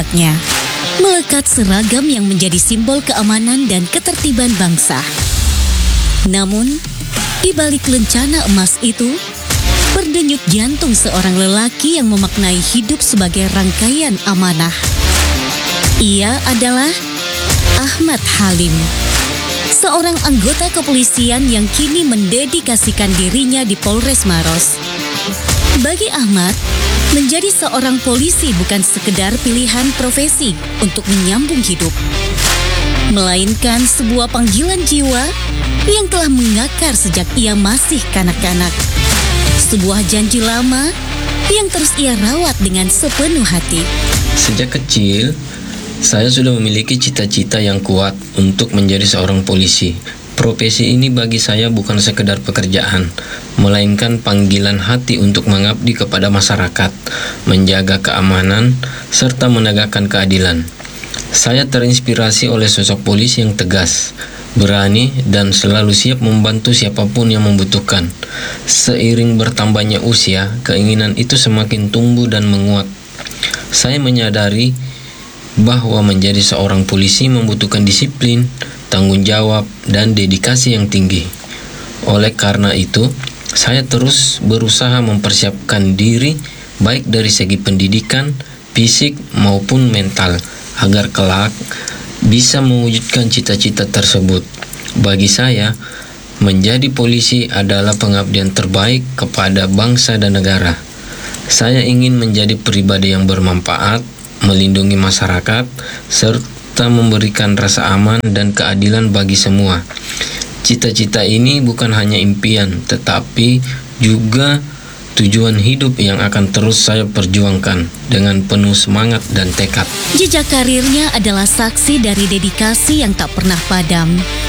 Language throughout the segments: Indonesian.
pundaknya melekat seragam yang menjadi simbol keamanan dan ketertiban bangsa. Namun, di balik lencana emas itu, berdenyut jantung seorang lelaki yang memaknai hidup sebagai rangkaian amanah. Ia adalah Ahmad Halim, seorang anggota kepolisian yang kini mendedikasikan dirinya di Polres Maros. Bagi Ahmad, menjadi seorang polisi bukan sekedar pilihan profesi untuk menyambung hidup, melainkan sebuah panggilan jiwa yang telah mengakar sejak ia masih kanak-kanak. Sebuah janji lama yang terus ia rawat dengan sepenuh hati. Sejak kecil, saya sudah memiliki cita-cita yang kuat untuk menjadi seorang polisi. Profesi ini bagi saya bukan sekedar pekerjaan, melainkan panggilan hati untuk mengabdi kepada masyarakat, menjaga keamanan, serta menegakkan keadilan. Saya terinspirasi oleh sosok polisi yang tegas, berani, dan selalu siap membantu siapapun yang membutuhkan. Seiring bertambahnya usia, keinginan itu semakin tumbuh dan menguat. Saya menyadari bahwa menjadi seorang polisi membutuhkan disiplin, tanggung jawab, dan dedikasi yang tinggi. Oleh karena itu, saya terus berusaha mempersiapkan diri baik dari segi pendidikan, fisik, maupun mental agar kelak bisa mewujudkan cita-cita tersebut. Bagi saya, menjadi polisi adalah pengabdian terbaik kepada bangsa dan negara. Saya ingin menjadi pribadi yang bermanfaat, melindungi masyarakat, serta memberikan rasa aman dan keadilan bagi semua. Cita-cita ini bukan hanya impian, tetapi juga tujuan hidup yang akan terus saya perjuangkan dengan penuh semangat dan tekad. Jejak karirnya adalah saksi dari dedikasi yang tak pernah padam.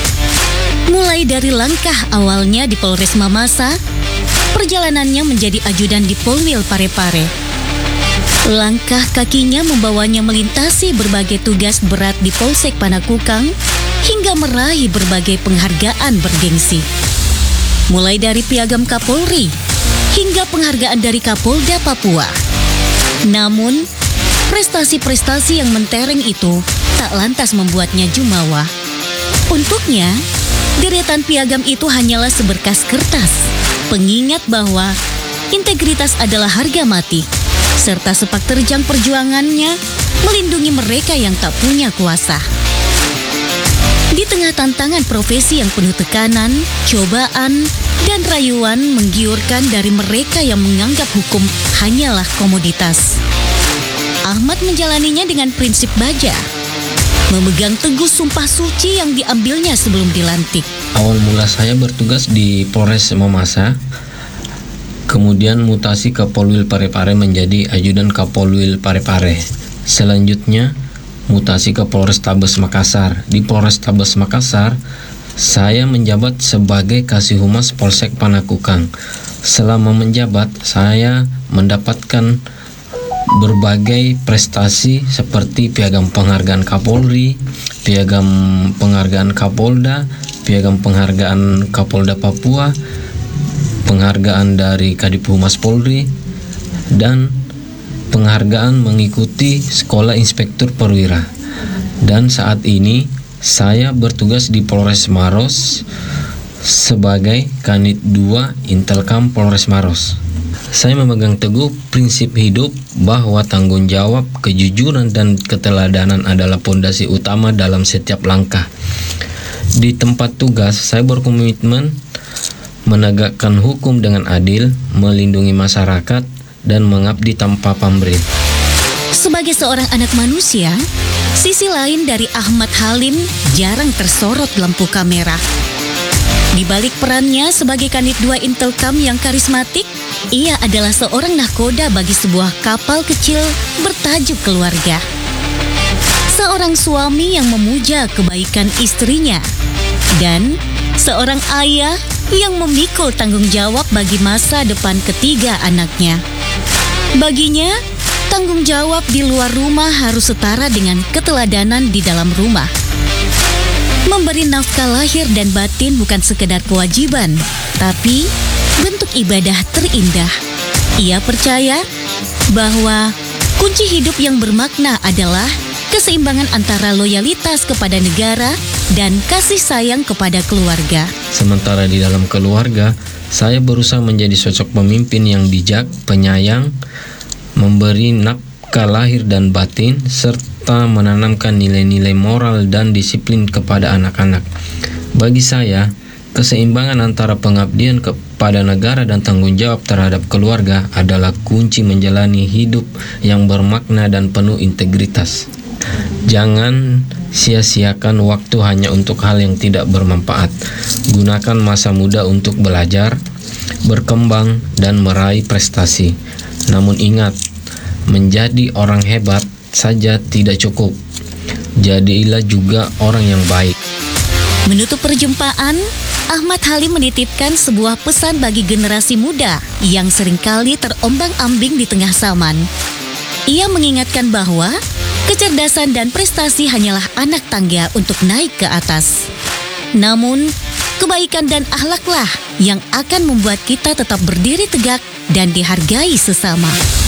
Mulai dari langkah awalnya di Polres Mamasa, perjalanannya menjadi ajudan di Polwil Parepare. Langkah kakinya membawanya melintasi berbagai tugas berat di Polsek Panakukang hingga meraih berbagai penghargaan bergengsi. Mulai dari Piagam Kapolri hingga penghargaan dari Kapolda Papua. Namun, prestasi-prestasi yang mentereng itu tak lantas membuatnya jumawa. Untuknya, deretan piagam itu hanyalah seberkas kertas, pengingat bahwa integritas adalah harga mati, serta sepak terjang perjuangannya melindungi mereka yang tak punya kuasa. Di tengah tantangan profesi yang penuh tekanan, cobaan, dan rayuan menggiurkan dari mereka yang menganggap hukum hanyalah komoditas, Ahmad menjalaninya dengan prinsip baja, memegang teguh sumpah suci yang diambilnya sebelum dilantik. Awal mula saya bertugas di Polres Mamasa, kemudian mutasi ke Polwil Parepare menjadi ajudan Kapolwil Parepare. Selanjutnya, mutasi ke Polrestabes Makassar. Di Polrestabes Makassar, saya menjabat sebagai Kasih-Humas Polsek Panakukang. Selama menjabat, saya mendapatkan berbagai prestasi seperti Piagam Penghargaan Kapolri, Piagam Penghargaan Kapolda, Piagam Penghargaan Kapolda Papua, penghargaan dari Kadip Humas Polri, dan penghargaan mengikuti Sekolah Inspektur Perwira. Dan saat ini saya bertugas di Polres Maros sebagai Kanit 2 Intelkam Polres Maros. Saya memegang teguh prinsip hidup bahwa tanggung jawab, kejujuran, dan keteladanan adalah pondasi utama dalam setiap langkah. Di tempat tugas, saya berkomitmen menegakkan hukum dengan adil, melindungi masyarakat, dan mengabdi tanpa pamrih. Sebagai seorang anak manusia, sisi lain dari Ahmad Halim jarang tersorot lampu kamera. Di balik perannya sebagai Kanit 2 Intelkam yang karismatik, ia adalah seorang nahkoda bagi sebuah kapal kecil bertajuk keluarga. Seorang suami yang memuja kebaikan istrinya, dan seorang ayah yang memikul tanggung jawab bagi masa depan ketiga anaknya. Baginya, tanggung jawab di luar rumah harus setara dengan keteladanan di dalam rumah. Memberi nafkah lahir dan batin bukan sekedar kewajiban, tapi bentuk ibadah terindah. Ia percaya bahwa Kunci hidup yang bermakna adalah keseimbangan antara loyalitas kepada negara dan kasih sayang kepada keluarga. Sementara di dalam keluarga, saya berusaha menjadi sosok pemimpin yang bijak, penyayang, memberi nafkah lahir dan batin, serta menanamkan nilai-nilai moral dan disiplin kepada anak-anak. Bagi saya, keseimbangan antara pengabdian kepada negara dan tanggung jawab terhadap keluarga adalah kunci menjalani hidup yang bermakna dan penuh integritas. Jangan sia-siakan waktu hanya untuk hal yang tidak bermanfaat. Gunakan masa muda untuk belajar, berkembang, dan meraih prestasi. Namun ingat, menjadi orang hebat saja tidak cukup. Jadilah juga orang yang baik. Menutup perjumpaan, Ahmad Halim menitipkan sebuah pesan bagi generasi muda yang seringkali terombang-ambing di tengah zaman. Ia mengingatkan bahwa kecerdasan dan prestasi hanyalah anak tangga untuk naik ke atas. Namun, kebaikan dan akhlaklah yang akan membuat kita tetap berdiri tegak dan dihargai sesama.